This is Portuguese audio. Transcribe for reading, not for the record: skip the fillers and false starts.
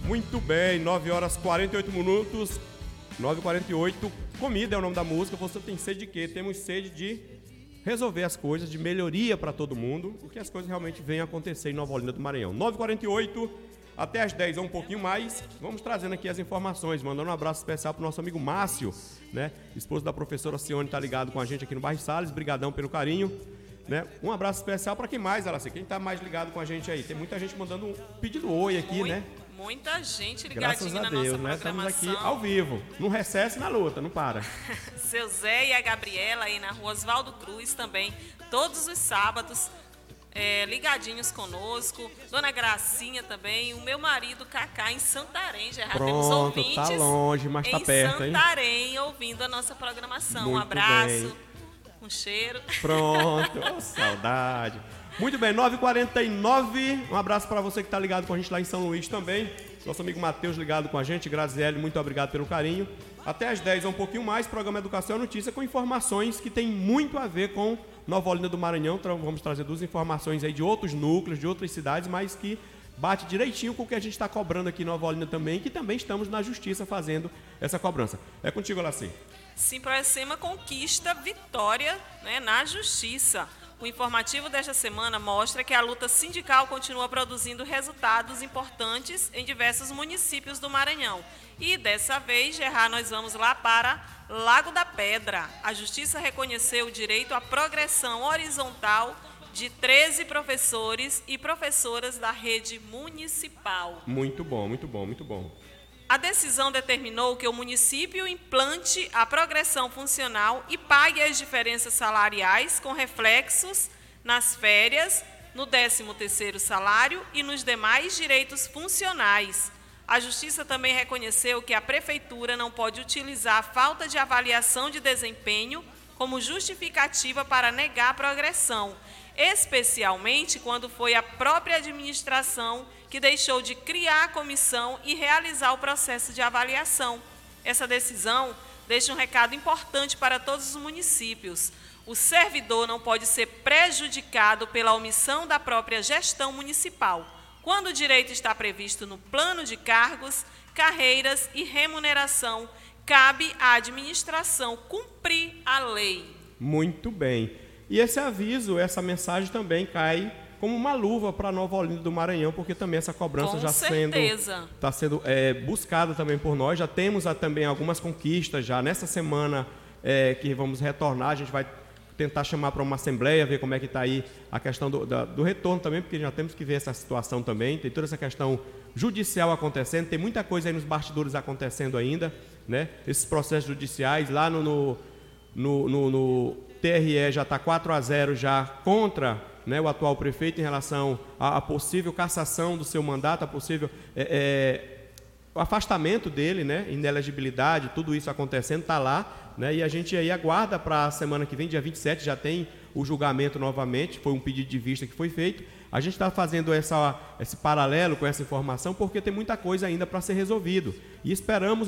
Muito bem, 9 horas 48 minutos, 9h48. Comida é o nome da música. Você tem sede de quê? Temos sede de resolver as coisas, de melhoria para todo mundo, e que as coisas realmente venham a acontecer em Nova Olinda do Maranhão. 9h48, até as 10 ou um pouquinho mais, vamos trazendo aqui as informações, mandando um abraço especial para o nosso amigo Márcio, né? Esposo da professora Cione, tá ligado com a gente aqui no bairro Salles, brigadão pelo carinho, né? Um abraço especial para quem mais, Araci? Quem tá mais ligado com a gente aí? Tem muita gente mandando pedindo oi aqui, né? Muita gente ligadinha na nossa programação. Estamos aqui programação. ao vivo, no recesso e na luta, não para. Seu Zé e a Gabriela aí na rua Oswaldo Cruz também, todos os sábados, ligadinhos conosco. Dona Gracinha também, o meu marido Cacá em Santarém, já temos Pronto, ouvintes tá longe, mas tá perto, hein? em Santarém, ouvindo a nossa programação. Muito um abraço, bem. um cheiro. Pronto, oh, saudade. Muito bem, 9h49, um abraço para você que está ligado com a gente lá em São Luís também. Nosso amigo Matheus ligado com a gente, Graziele, muito obrigado pelo carinho. Até às 10 ou um pouquinho mais, programa Educação e Notícia com informações que tem muito a ver com Nova Olinda do Maranhão. Então, vamos trazer duas informações aí de outros núcleos, de outras cidades, mas que bate direitinho com o que a gente está cobrando aqui em Nova Olinda também, que também estamos na Justiça fazendo essa cobrança. É contigo, Laci. Simproecema conquista vitória, né, na Justiça. O informativo desta semana mostra que a luta sindical continua produzindo resultados importantes em diversos municípios do Maranhão. E dessa vez, Gerard, nós vamos lá para Lago da Pedra. A Justiça reconheceu o direito à progressão horizontal de 13 professores e professoras da rede municipal. Muito bom, muito bom, muito bom. A decisão determinou que o município implante a progressão funcional e pague as diferenças salariais com reflexos nas férias, no 13º salário e nos demais direitos funcionais. A Justiça também reconheceu que a Prefeitura não pode utilizar a falta de avaliação de desempenho como justificativa para negar a progressão, especialmente quando foi a própria administração que deixou de criar a comissão e realizar o processo de avaliação. Essa decisão deixa um recado importante para todos os municípios. O servidor não pode ser prejudicado pela omissão da própria gestão municipal, quando o direito está previsto no plano de cargos, carreiras e remuneração. Cabe à administração cumprir a lei. Muito bem. E esse aviso, essa mensagem também cai como uma luva para Nova Olinda do Maranhão, porque também essa cobrança já está sendo buscada também por nós. Já temos também algumas conquistas já nessa semana que vamos retornar. A gente vai tentar chamar para uma assembleia, ver como é que está aí a questão do retorno também, porque já temos que ver essa situação também. Tem toda essa questão judicial acontecendo, tem muita coisa aí nos bastidores acontecendo ainda, né? Esses processos judiciais lá no TRE já está 4-0 já contra, né, o atual prefeito em relação à possível cassação do seu mandato, a possível o afastamento dele, né, inelegibilidade, tudo isso acontecendo, está lá, né, e a gente aí aguarda para a semana que vem, dia 27, já tem o julgamento novamente, foi um pedido de vista que foi feito. A gente está fazendo esse paralelo com essa informação porque tem muita coisa ainda para ser resolvido e esperamos